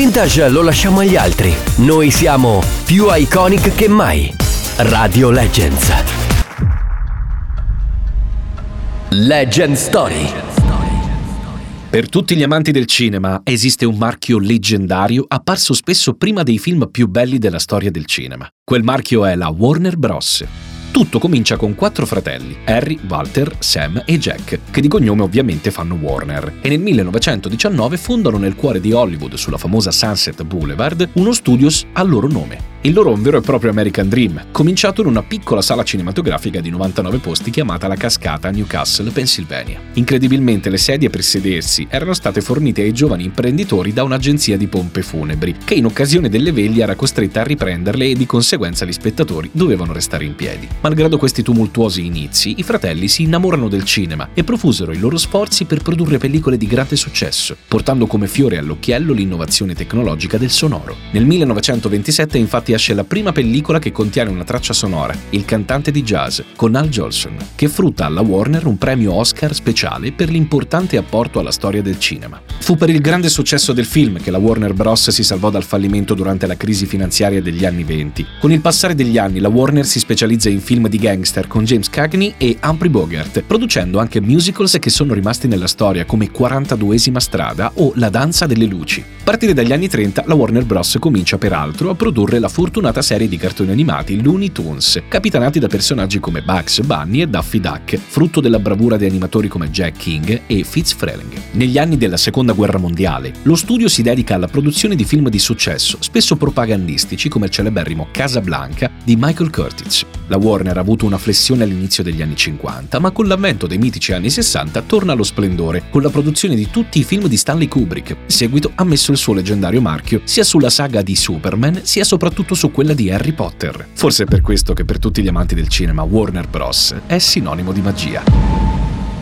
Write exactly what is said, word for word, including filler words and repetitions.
vintage lo lasciamo agli altri. Noi siamo più iconic che mai. Radio Legends. Legend Story. Per tutti gli amanti del cinema esiste un marchio leggendario apparso spesso prima dei film più belli della storia del cinema. Quel marchio è la Warner Bros. Tutto comincia con quattro fratelli, Harry, Walter, Sam e Jack, che di cognome ovviamente fanno Warner, e nel millenovecentodiciannove fondano nel cuore di Hollywood, sulla famosa Sunset Boulevard, uno studios a loro nome. Il loro è un vero e proprio American Dream, cominciato in una piccola sala cinematografica di novantanove posti chiamata La Cascata a Newcastle, Pennsylvania. Incredibilmente le sedie per sedersi erano state fornite ai giovani imprenditori da un'agenzia di pompe funebri, che in occasione delle veglie era costretta a riprenderle e di conseguenza gli spettatori dovevano restare in piedi. Malgrado questi tumultuosi inizi, i fratelli si innamorano del cinema e profusero i loro sforzi per produrre pellicole di grande successo, portando come fiore all'occhiello l'innovazione tecnologica del sonoro. Nel millenovecentoventisette infatti esce la prima pellicola che contiene una traccia sonora, Il cantante di jazz, con Al Jolson, che frutta alla Warner un premio Oscar speciale per l'importante apporto alla storia del cinema. Fu per il grande successo del film che la Warner Bros. Si salvò dal fallimento durante la crisi finanziaria degli anni venti. Con il passare degli anni la Warner si specializza in film di gangster con James Cagney e Humphrey Bogart, producendo anche musicals che sono rimasti nella storia come quarantaduesima strada o La danza delle luci. A partire dagli anni trenta la Warner Bros. Comincia peraltro a produrre la fortunata serie di cartoni animati Looney Tunes, capitanati da personaggi come Bugs Bunny e Daffy Duck, frutto della bravura di animatori come Jack King e Fitz Freleng. Negli anni della Seconda Guerra Mondiale, lo studio si dedica alla produzione di film di successo, spesso propagandistici come il celeberrimo Casablanca di Michael Curtiz. La Warner ha avuto una flessione all'inizio degli anni cinquanta, ma con l'avvento dei mitici anni sessanta torna allo splendore con la produzione di tutti i film di Stanley Kubrick. In seguito ha messo il suo leggendario marchio sia sulla saga di Superman sia soprattutto su quella di Harry Potter. Forse è per questo che per tutti gli amanti del cinema Warner Bros. È sinonimo di magia.